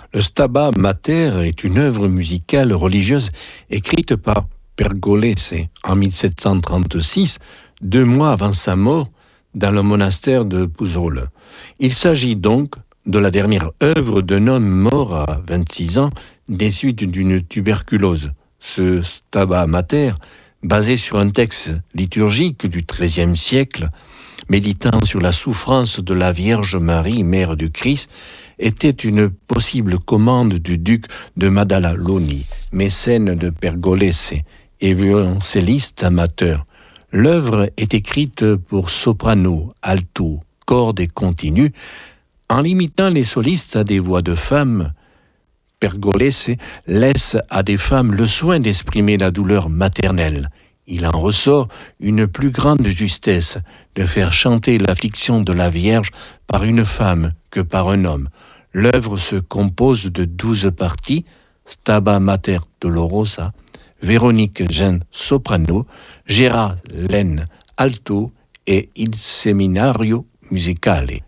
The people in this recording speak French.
Le Stabat Mater est une œuvre musicale religieuse écrite par Pergolese en 1736, 2 mois avant sa mort, dans le monastère de Puzol. Il s'agit donc de la dernière œuvre d'un homme mort à 26 ans des suites d'une tuberculose. Ce Stabat Mater, basé sur un texte liturgique du XIIIe siècle, méditant sur la souffrance de la Vierge Marie, mère du Christ, était une possible commande du duc de Maddaloni, mécène de Pergolese et violoncelliste amateur. L'œuvre est écrite pour soprano, alto, cordes et continu. En limitant les solistes à des voix de femmes, Pergolese laisse à des femmes le soin d'exprimer la douleur maternelle. Il en ressort une plus grande justesse de faire chanter l'affliction de la Vierge par une femme que par un homme. L'œuvre se compose de 12 parties, Stabat Mater Dolorosa, Véronique Jeanne soprano, Gérard Laine alto et Il Seminario Musicale.